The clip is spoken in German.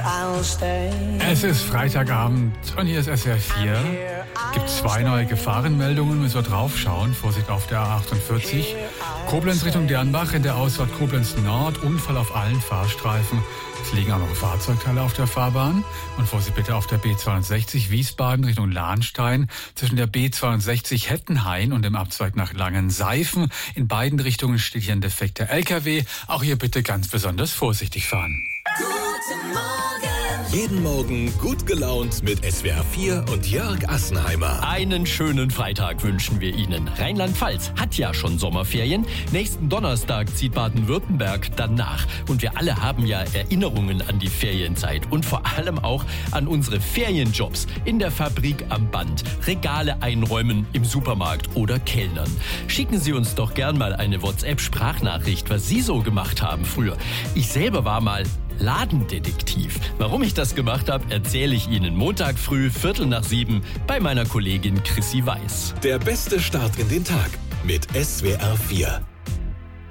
Es ist Freitagabend und hier ist SWR 4. Gibt 2 neue Gefahrenmeldungen, müssen wir draufschauen. Vorsicht auf der A48. Koblenz Richtung Dernbach in der Ausfahrt Koblenz Nord. Unfall auf allen Fahrstreifen. Es liegen auch noch Fahrzeugteile auf der Fahrbahn. Und Vorsicht bitte auf der B260 Wiesbaden Richtung Lahnstein. Zwischen der B260 Hettenhain und dem Abzweig nach Langenseifen. In beiden Richtungen steht hier ein defekter LKW. Auch hier bitte ganz besonders vorsichtig fahren. Guten Morgen. Jeden Morgen gut gelaunt mit SWR 4 und Jörg Assenheimer. Einen schönen Freitag wünschen wir Ihnen. Rheinland-Pfalz hat ja schon Sommerferien. Nächsten Donnerstag zieht Baden-Württemberg dann nach. Und wir alle haben ja Erinnerungen an die Ferienzeit und vor allem auch an unsere Ferienjobs in der Fabrik am Band, Regale einräumen im Supermarkt oder Kellnern. Schicken Sie uns doch gern mal eine WhatsApp-Sprachnachricht, was Sie so gemacht haben früher. Ich selber war mal Ladendetektiv. Warum ich das gemacht habe, erzähle ich Ihnen Montag früh 6:15 bei meiner Kollegin Chrissy Weiß. Der beste Start in den Tag mit SWR 4.